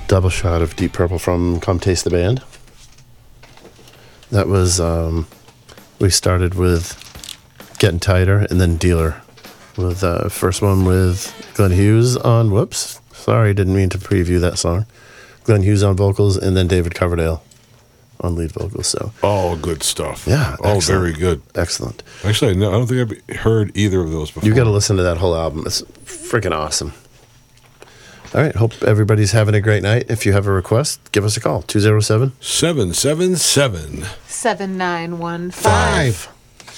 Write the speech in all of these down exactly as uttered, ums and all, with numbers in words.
double shot of Deep Purple from Come Taste the Band. That was, um, we started with Getting Tighter and then Dealer. With uh, first one with Glenn Hughes on, whoops, sorry, didn't mean to preview that song. Glenn Hughes on vocals and then David Coverdale on lead vocals. So all good stuff. Yeah, all excellent. very good. Excellent. Actually, no, I don't think I've heard either of those before. You got to listen to that whole album. It's freaking awesome. All right, hope everybody's having a great night. If you have a request, give us a call. two oh seven seven seven seven seven nine one five.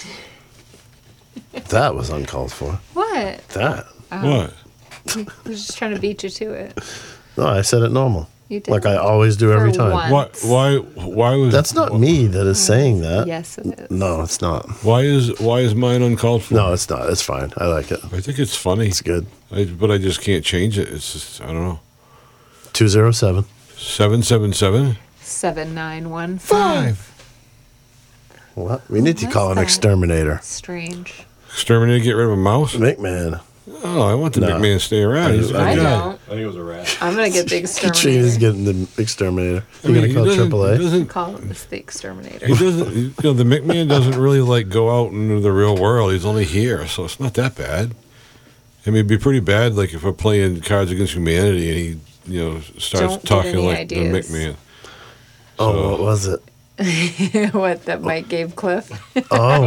That was uncalled for. What? That. Oh. What? I was just trying to beat you to it. No, I said it normal. You did. Like I always do every For time. once. Why? Why? Why was That's not me that is saying that. Yes, it is. No, it's not. Why is Why is mine uncalled for? No, it's not. It's fine. I like it. I think it's funny. It's good. I, but I just can't change it. It's just I don't know. two oh seven Seven seven seven seven nine one five. What? We need to What call is an that? exterminator. Strange. Exterminator, get rid of a mouse. McMahon. Oh, I want the No. McMahon to stay around. He's a good I guy. don't. I think it was a rat. I'm gonna get the Katrina's exterminator. getting the exterminator. I You're mean, going he to call doesn't- triple He A? Call doesn't. it the exterminator. He doesn't. You know, the McMahon doesn't really like go out into the real world. He's only here, so it's not that bad. I mean, it'd be pretty bad, like if we're playing Cards Against Humanity and he, you know, starts Don't get talking any like ideas. the McMahon. Oh, So- what was it? What that Mike gave Cliff? Oh.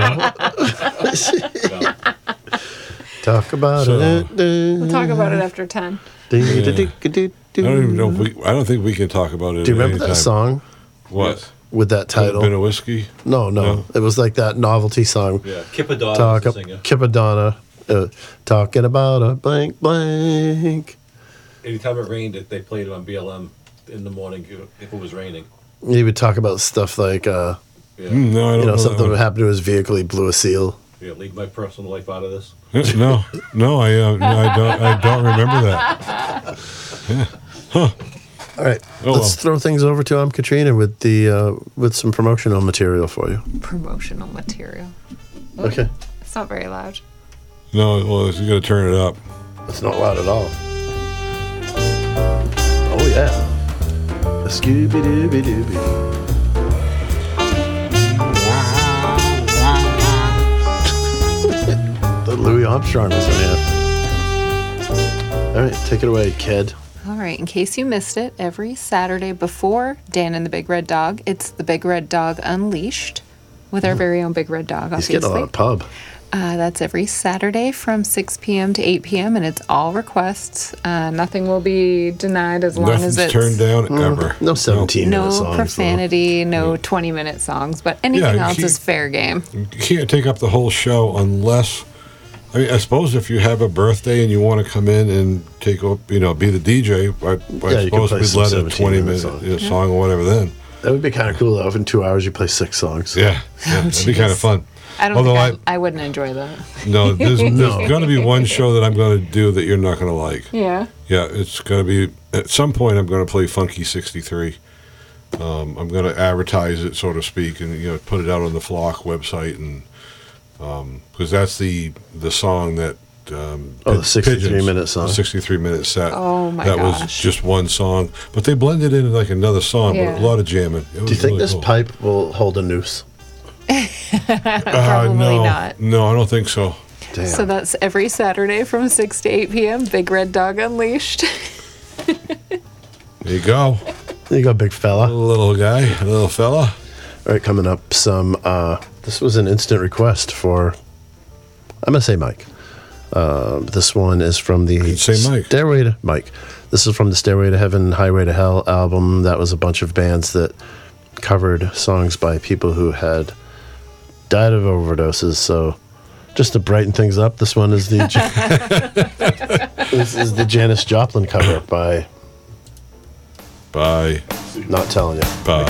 Talk about So- it. We'll talk about it after ten. I don't even know if we. I don't think we can talk about it. Do you at remember any that time. song What? Yes. with that title? Been a whiskey. No, no, No. It was like that novelty song. Yeah, Kippadonna Talk was the singer. Kipadonna. Uh, talking about a blank blank. Anytime it rained, it, they played it on B L M in the morning if it was raining. He would talk about stuff like, uh, Yeah, Mm, no, I don't you know, know. something that would one. happen to his vehicle. He blew a seal. yeah, leave my personal life out of this. No, no, I, uh, no, I don't. I don't remember that. All right, Oh, let's well. throw things over to um, Katrina with the uh, with some promotional material for you. Promotional material. Okay, It's not very loud. No, well, you got to turn it up. it's not loud at all. Oh yeah, a Scooby Dooby Dooby. The Louis Armstrong was in here. All right, take it away, kid. All right, in case you missed it, every Saturday before Dan and the Big Red Dog, it's the Big Red Dog Unleashed with our very own Big Red Dog, He's obviously. getting a lot of pub. Uh, that's every Saturday from six p.m. to eight p.m. and it's all requests. Uh, nothing will be denied as long Nothing's as it's turned down ever. No seventeen minute no songs. though. profanity, no twenty-minute songs, but anything Yeah, else he- is fair game. You can't take up the whole show unless. I mean, I suppose if you have a birthday and you want to come in and take up, you know, be the D J, I, I you can suppose play we'd some let a seventeen twenty minute minute song. you know, song or whatever then. That would be kind of cool though. If in two hours you play six songs. Yeah, yeah that'd be kind of jeez. fun. I don't Although think I, I wouldn't enjoy that. No, there's, there's No. going to be one show that I'm going to do that you're not going to like. Yeah. Yeah, it's going to be, at some point, I'm going to play Funky sixty-three. Um, I'm going to advertise it, so to speak, and, you know, put it out on the Flock website. and Because that's the the song that. Um, Oh, the Pid- sixty-three Pigeons, minute song. The sixty-three minute set. Oh, my That gosh. was just one song. But they blended in like another song, Yeah. but a lot of jamming. It was Do you think really this cool. pipe will hold a noose? Uh, Probably no, not. No, I don't think so. Damn. So that's every Saturday from six to eight p.m. Big Red Dog Unleashed. There you go. There you go, big fella. Little guy, little fella. All right, coming up, some. Uh, this was an instant request for. I'm gonna say Mike. Uh, this one is from the Say Mike. Stairway to Mike. This is from the Stairway to Heaven, Highway to Hell album. That was a bunch of bands that covered songs by people who had died of overdoses. So, just to brighten things up, this one is the this is the Janis Joplin cover by Bye. Not Telling You. Bye.